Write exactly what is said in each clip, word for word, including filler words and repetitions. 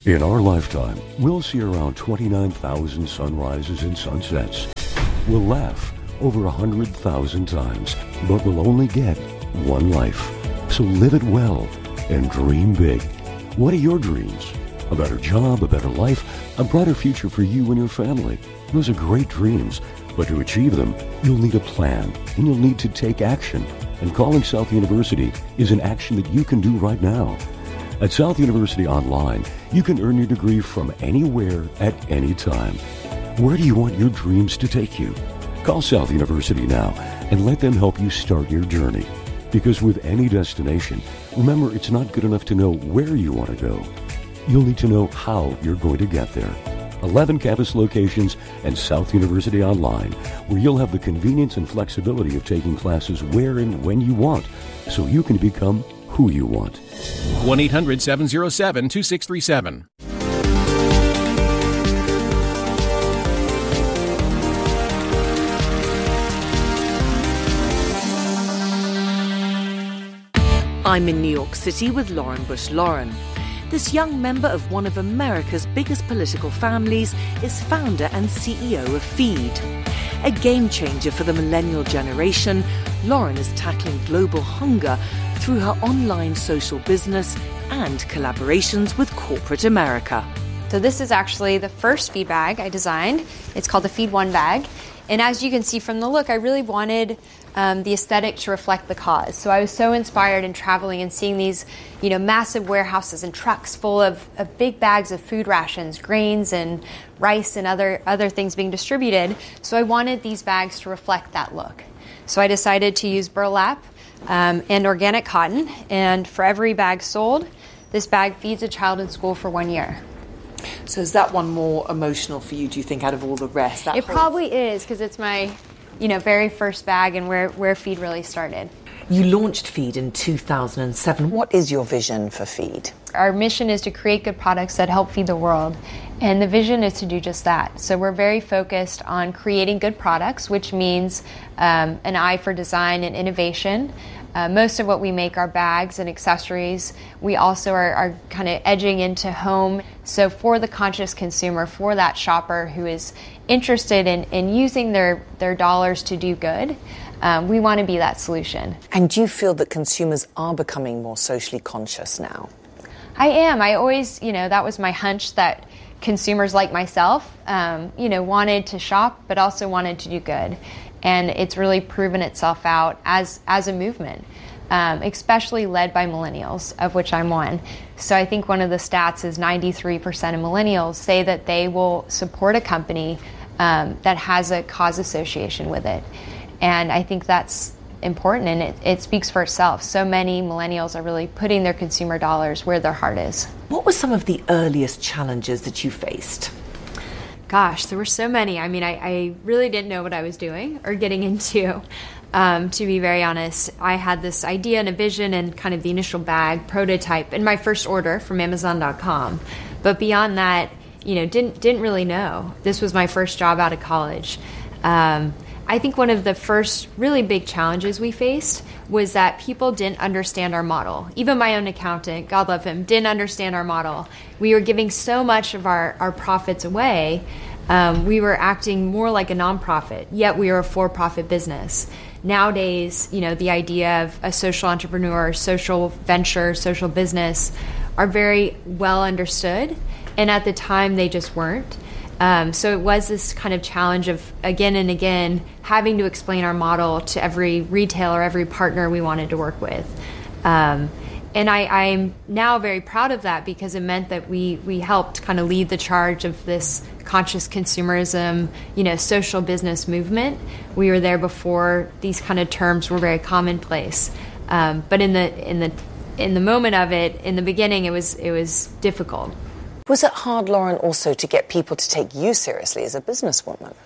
In our lifetime, we'll see around twenty-nine thousand sunrises and sunsets. We'll laugh over one hundred thousand times, but we'll only get one life. So live it well and dream big. What are your dreams? A better job, a better life, a brighter future for you and your family. Those are great dreams, but to achieve them, you'll need a plan and you'll need to take action. And calling South University is an action that you can do right now. At South University Online, you can earn your degree from anywhere at any time. Where do you want your dreams to take you? Call South University now and let them help you start your journey. Because with any destination, remember, it's not good enough to know where you want to go. You'll need to know how you're going to get there. eleven campus locations and South University Online, where you'll have the convenience and flexibility of taking classes where and when you want, so you can become who you want. one eight hundred seven oh seven two six three seven. I'm in New York City with Lauren Bush Lauren. This young member of one of America's biggest political families is founder and C E O of Feed. A game changer for the millennial generation, Lauren is tackling global hunger through her online social business and collaborations with corporate America. So this is actually the first feed bag I designed. It's called the Feed One bag. And as you can see from the look, I really wanted um, the aesthetic to reflect the cause. So I was so inspired in traveling and seeing these, you know, massive warehouses and trucks full of, of big bags of food rations, grains and rice and other, other things being distributed. So I wanted these bags to reflect that look. So I decided to use burlap um, and organic cotton. And for every bag sold, this bag feeds a child in school for one year. So is that one more emotional for you, do you think, out of all the rest? That it whole... probably is, because it's my, you know, very first bag and where, where Feed really started. You launched Feed in two thousand seven. What is your vision for Feed? Our mission is to create good products that help feed the world. And the vision is to do just that. So we're very focused on creating good products, which means um, an eye for design and innovation. Uh, most of what we make are bags and accessories. We also are, are kind of edging into home. So for the conscious consumer, for that shopper who is interested in, in using their, their dollars to do good, um, we want to be that solution. And do you feel that consumers are becoming more socially conscious now? I am. I always, you know, that was my hunch, that consumers like myself, um, you know, wanted to shop, but also wanted to do good. And it's really proven itself out as, as a movement, um, especially led by millennials, of which I'm one. So I think one of the stats is ninety-three percent of millennials say that they will support a company um, that has a cause association with it. And I think that's important, and it, it speaks for itself. So many millennials are really putting their consumer dollars where their heart is. What were some of the earliest challenges that you faced? Gosh, there were so many. I mean, I, I really didn't know what I was doing or getting into, um, to be very honest. I had this idea and a vision and kind of the initial bag prototype in my first order from Amazon dot com. But beyond that, you know, didn't didn't really know. This was my first job out of college. Um, I think one of the first really big challenges we faced was that people didn't understand our model. Even my own accountant, God love him, didn't understand our model. We were giving so much of our, our profits away. Um, we were acting more like a nonprofit, yet we were a for-profit business. Nowadays, you know, the idea of a social entrepreneur, social venture, social business are very well understood. And at the time, they just weren't. Um, so it was this kind of challenge of, again and again, having to explain our model to every retailer, every partner we wanted to work with. Um, and I, I'm now very proud of that, because it meant that we, we helped kind of lead the charge of this conscious consumerism, you know, social business movement. We were there before these kind of terms were very commonplace. Um, but in the in the in the moment of it, in the beginning, it was it was difficult. Was it hard, Lauren, also to get people to take you seriously as a businesswoman?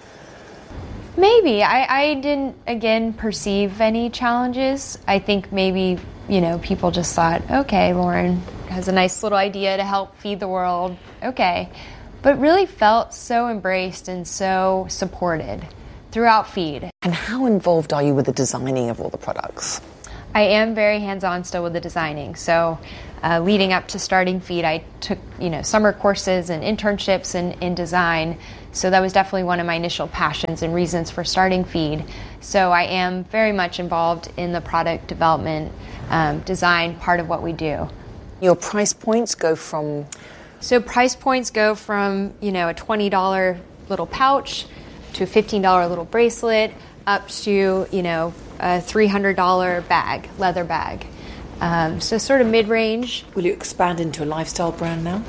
Maybe. I, I didn't, again, perceive any challenges. I think maybe, you know, people just thought, okay, Lauren has a nice little idea to help feed the world. Okay. But really felt so embraced and so supported throughout Feed. And how involved are you with the designing of all the products? I am very hands-on still with the designing. So Uh, leading up to starting Feed, I took you know summer courses and internships in, in design. So that was definitely one of my initial passions and reasons for starting Feed. So I am very much involved in the product development, um, design part of what we do. Your price points go from? So price points go from you know a twenty dollars little pouch to a fifteen dollars little bracelet up to you know a three hundred dollars bag, leather bag. Um, so sort of mid-range. Will you expand into a lifestyle brand now?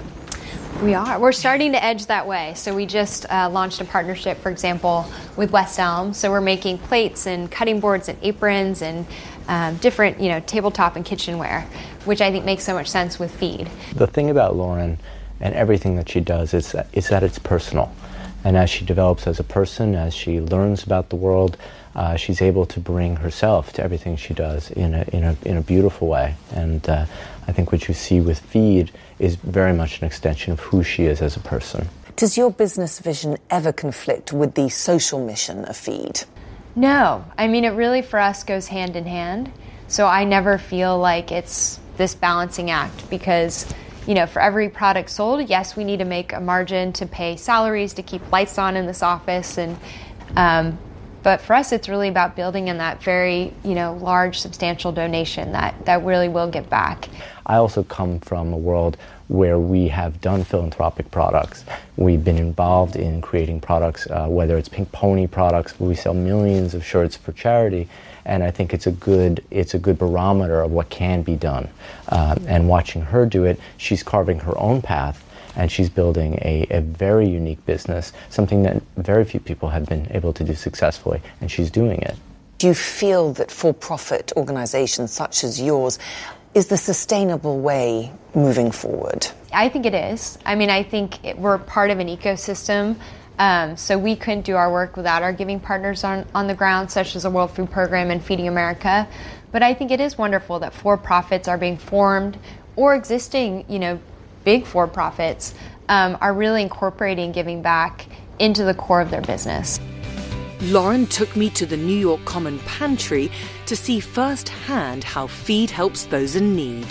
We are. We're starting to edge that way. So we just uh, launched a partnership, for example, with West Elm. So we're making plates and cutting boards and aprons and um, different, you know, tabletop and kitchenware, which I think makes so much sense with Feed. The thing about Lauren and everything that she does is, is that it's personal. And as she develops as a person, as she learns about the world, uh, she's able to bring herself to everything she does in a in a in a beautiful way. And uh, I think what you see with Feed is very much an extension of who she is as a person. Does your business vision ever conflict with the social mission of Feed? No. I mean, it really, for us, goes hand in hand. So I never feel like it's this balancing act because, you know, for every product sold, yes, we need to make a margin to pay salaries, to keep lights on in this office. and um, But for us, it's really about building in that very, you know, large, substantial donation that, that really will give back. I also come from a world where we have done philanthropic products. We've been involved in creating products, uh, whether it's Pink Pony products, where we sell millions of shirts for charity, and I think it's a good it's a good barometer of what can be done. Uh, and watching her do it, she's carving her own path, and she's building a, a very unique business, something that very few people have been able to do successfully, and she's doing it. Do you feel that for-profit organizations such as yours is the sustainable way moving forward? I think it is. I mean, I think it, we're part of an ecosystem, um, so we couldn't do our work without our giving partners on, on the ground, such as the World Food Program and Feeding America. But I think it is wonderful that for-profits are being formed, or existing, you know, big for-profits um, are really incorporating giving back into the core of their business. Lauren took me to the New York Common Pantry to see firsthand how Feed helps those in need.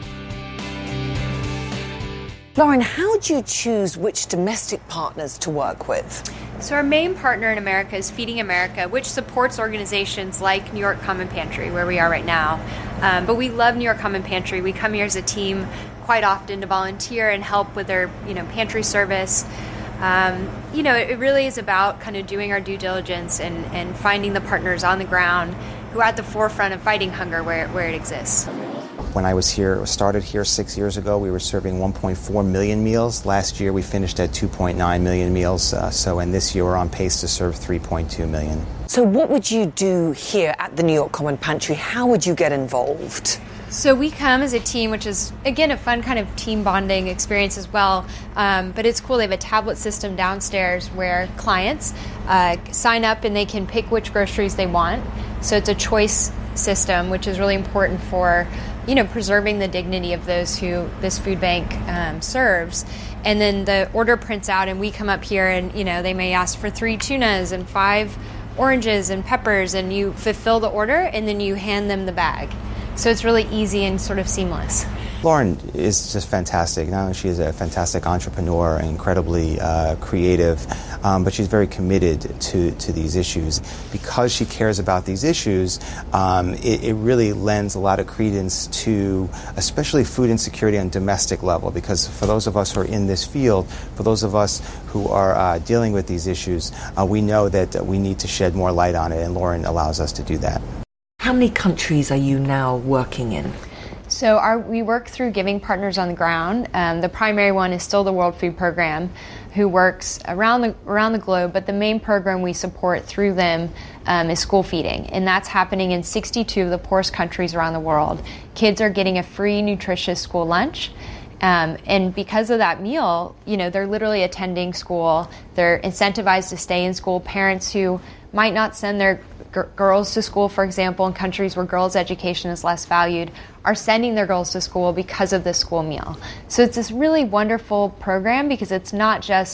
Lauren, how do you choose which domestic partners to work with? So our main partner in America is Feeding America, which supports organizations like New York Common Pantry, where we are right now. Um, but we love New York Common Pantry. We come here as a team quite often to volunteer and help with their, you know, pantry service. Um, you know, it really is about kind of doing our due diligence and, and finding the partners on the ground who are at the forefront of fighting hunger where, where it exists. When I was here, started here six years ago, we were serving one point four million meals. Last year, we finished at two point nine million meals. Uh, so, and this year, we're on pace to serve three point two million. So what would you do here at the New York Common Pantry? How would you get involved? So we come as a team, which is, again, a fun kind of team bonding experience as well. Um, but it's cool. They have a tablet system downstairs where clients uh, sign up and they can pick which groceries they want. So it's a choice system, which is really important for, you know, preserving the dignity of those who this food bank um, serves. And then the order prints out and we come up here and, you know, they may ask for three tunas and five oranges and peppers, and you fulfill the order and then you hand them the bag. So it's really easy and sort of seamless. Lauren is just fantastic. Not only she is a fantastic entrepreneur and incredibly uh, creative, um, but she's very committed to, to these issues. Because she cares about these issues, um, it, it really lends a lot of credence to especially food insecurity on domestic level. Because for those of us who are in this field, for those of us who are uh, dealing with these issues, uh, we know that uh, we need to shed more light on it, and Lauren allows us to do that. How many countries are you now working in? So our, we work through giving partners on the ground. Um, the primary one is still the World Food Program, who works around the around the globe, but the main program we support through them um, is school feeding, and that's happening in sixty-two of the poorest countries around the world. Kids are getting a free, nutritious school lunch. Um, and because of that meal, you know, they're literally attending school. They're incentivized to stay in school. Parents who might not send their g- girls to school, for example, in countries where girls' education is less valued, are sending their girls to school because of this school meal. So it's this really wonderful program because it's not just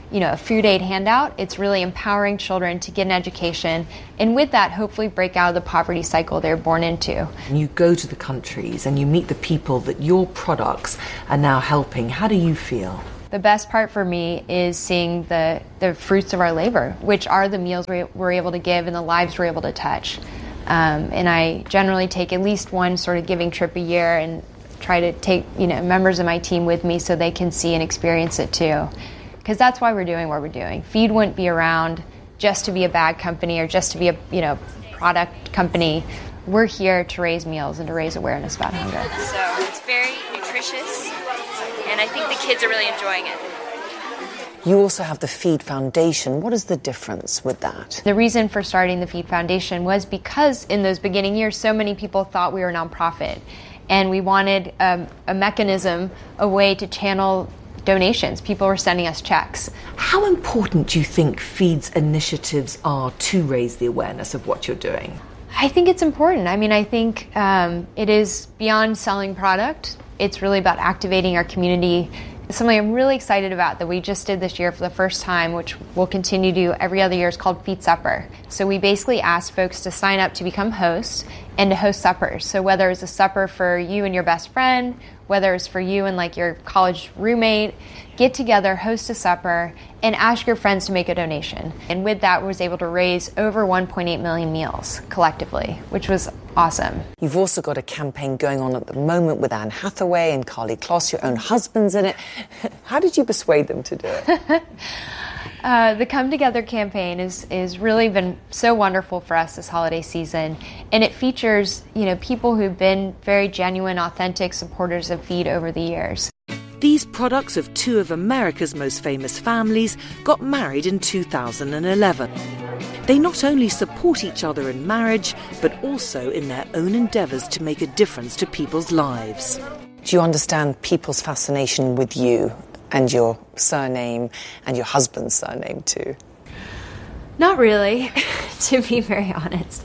you know, a food aid handout. It's really empowering children to get an education, and with that, hopefully break out of the poverty cycle they're born into. You go to the countries and you meet the people that your products are now helping. How do you feel? The best part for me is seeing the, the fruits of our labor, which are the meals we, we're able to give and the lives we're able to touch. Um, and I generally take at least one sort of giving trip a year and try to take, you know, members of my team with me so they can see and experience it too. Because that's why we're doing what we're doing. Feed wouldn't be around just to be a bag company or just to be a, you know, product company. We're here to raise meals and to raise awareness about hunger. So it's very nutritious, and I think the kids are really enjoying it. You also have the Feed Foundation. What is the difference with that? The reason for starting the Feed Foundation was because in those beginning years, so many people thought we were a nonprofit, and we wanted um, a mechanism, a way to channel donations. People were sending us checks. How important do you think Feed's initiatives are to raise the awareness of what you're doing? I think it's important. I mean, I think um, it is beyond selling product. It's really about activating our community. Something I'm really excited about that we just did this year for the first time, which we'll continue to do every other year, is called Feed Supper. So we basically ask folks to sign up to become hosts and to host suppers. So whether it's a supper for you and your best friend, whether it's for you and like your college roommate, get together, host a supper, and ask your friends to make a donation. And with that, we was able to raise over one point eight million meals collectively, which was awesome. You've also got a campaign going on at the moment with Anne Hathaway and Karlie Kloss, your own husband's in it. How did you persuade them to do it? Uh, the Come Together campaign is is really been so wonderful for us this holiday season, and it features, you know, people who've been very genuine, authentic supporters of Feed over the years. These products of two of America's most famous families got married in two thousand eleven. They not only support each other in marriage, but also in their own endeavours to make a difference to people's lives. Do you understand people's fascination with you and your surname and your husband's surname too? Not really, to be very honest.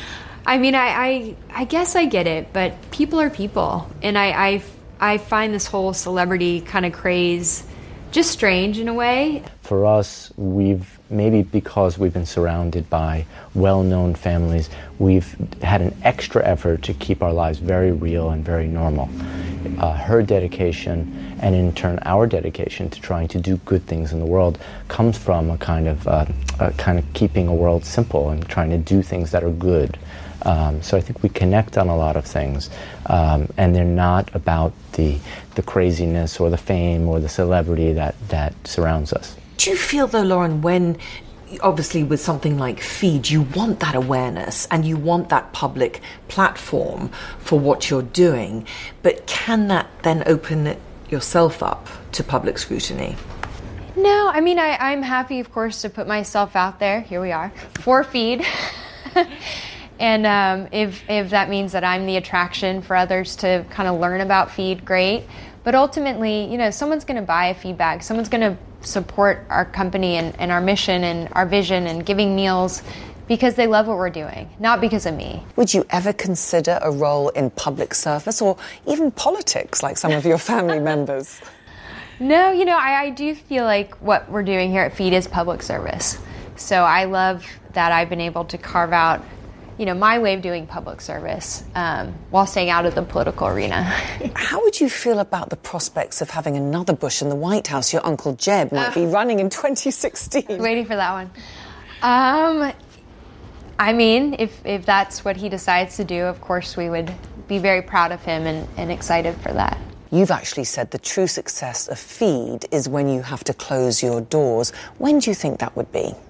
I mean, I, I I guess I get it, but people are people. And I, I, I find this whole celebrity kind of craze just strange in a way. For us, we've, maybe because we've been surrounded by well-known families, we've had an extra effort to keep our lives very real and very normal. Uh, her dedication, and in turn our dedication to trying to do good things in the world, comes from a kind of uh, a kind of keeping a world simple and trying to do things that are good. Um, so I think we connect on a lot of things, um, and they're not about the the craziness or the fame or the celebrity that, that surrounds us. Do you feel though, Lauren, when obviously with something like Feed, you want that awareness and you want that public platform for what you're doing, but can that then open it yourself up to public scrutiny? No, I mean, I, I'm happy, of course, to put myself out there. Here we are, for Feed. And um, if, if that means that I'm the attraction for others to kind of learn about Feed, great. But ultimately, you know, someone's going to buy a feed bag. Someone's going to support our company and, and our mission and our vision and giving meals because they love what we're doing, not because of me. Would you ever consider a role in public service or even politics like some of your family members? No, you know, I, I do feel like what we're doing here at Feed is public service. So I love that I've been able to carve out, you know, my way of doing public service um, while staying out of the political arena. How would you feel about the prospects of having another Bush in the White House? Your Uncle Jeb might uh, be running in twenty sixteen. Waiting for that one. Um, I mean, if, if that's what he decides to do, of course we would be very proud of him and, and excited for that. You've actually said the true success of Feed is when you have to close your doors. When do you think that would be?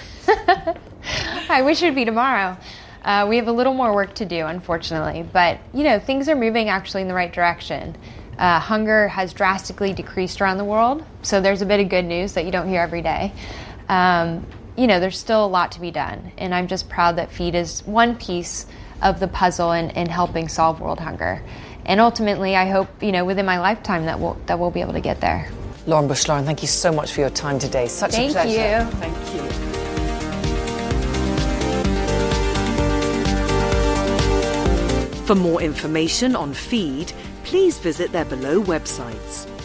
I wish it would be tomorrow. Uh, we have a little more work to do, unfortunately, but, you know, things are moving actually in the right direction. Uh, hunger has drastically decreased around the world, so there's a bit of good news that you don't hear every day. Um, you know, there's still a lot to be done, and I'm just proud that Feed is one piece of the puzzle in, in helping solve world hunger. And ultimately, I hope, you know, within my lifetime that we'll, that we'll be able to get there. Lauren Bush, Lauren, thank you so much for your time today. Such Thank a pleasure. You. Thank you. For more information on Feed, please visit their below websites.